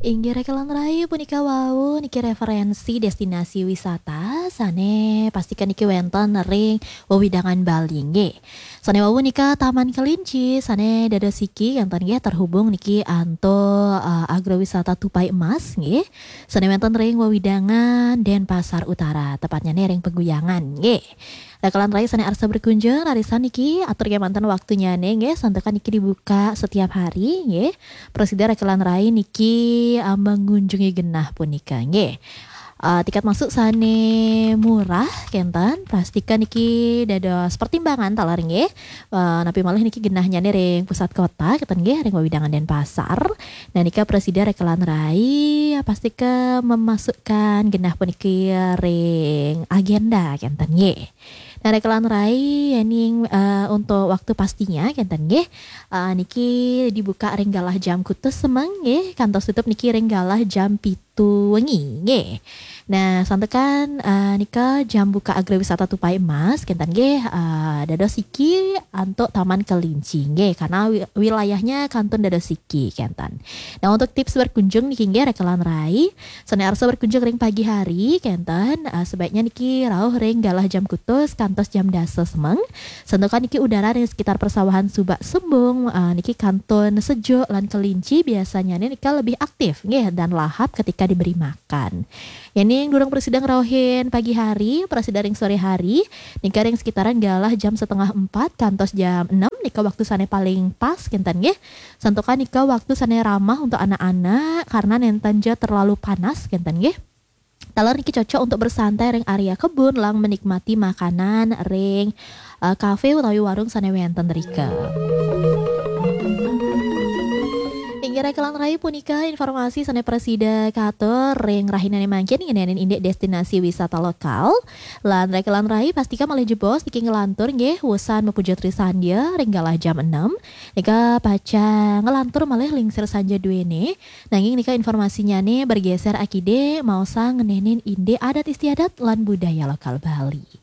Inggih rekelan rayu punika wau niki referensi destinasi wisata sane pastikan niki wonten ring wewidangan Bali nggih. Sane wau nika Taman Kelinci sane dadosiki enten nggih terhubung niki anto agrowisata Tupai Emas nggih. Sane wonten ring wewidangan Denpasar Utara tepatnya nih ring Peguyangan nggih. Rekelan rayu sane arsa berkunjung arisan niki atur manten waktunya nih nggih santekan niki dibuka setiap hari nggih. Presiden rekelan rai niki mengunjungi genah punika nggih. Tiket masuk sane murah kenten pastikan niki dados pertimbangan talar nggih. Napi malih niki genahnya ring pusat kota keten nggih ring Wewidangan Denpasar. Nah nika presiden rekelan rai pastikan memasukkan genah puniki ring agenda kenten nggih. Nah rekelan rai yening untuk waktu pastinya kenten nggih niki dibuka ring galah jam kutus semeng nggih kantos tutup niki ring galah jam pitu wengi nggih. Nah santekan nika jam buka agrowisata Tupai Emas kenten nggih dados iki antuk Taman Kelinci nggih karena wilayahnya Kantun dados iki kenten. Nah untuk tips berkunjung niki nggih rekelan rai sane arsa berkunjung ring pagi hari kenten sebaiknya niki rawuh ring galah jam kutus kantos jam dasa semeng. Santukan niki udara ring sekitar persawahan Subak Sumbung niki Kantun Sejuk lan Kelinci biasanya nika lebih aktif nggih dan lahap ketika diberi makan. Yani durung presiden rawuhin pagi hari, presiden ring sore hari, nika ring sekitaran galah jam setengah 4 kantos jam 6 nika waktu sane paling pas kenten nggih. Santukan nika waktu sane ramah untuk anak-anak karena nenten je terlalu panas kenten nggih. Talar niki cocok untuk bersantai ring area kebun lang menikmati makanan ring kafe utawi warung sane wenten rika. Inggih rekelan rayu punika informasi sane presida katur ring rahinane mangkin ngenanin indek destinasi wisata lokal. Lan rekelan rayu pastikan malih jebos niki ngelantur nggih wusan mepujut risandya ring galah jam 6. Nika paca ngelantur malih lingsir sanja duwene. Nanging nika informasinya nih bergeser akide mau sang ngenenin indek adat istiadat lan budaya lokal Bali.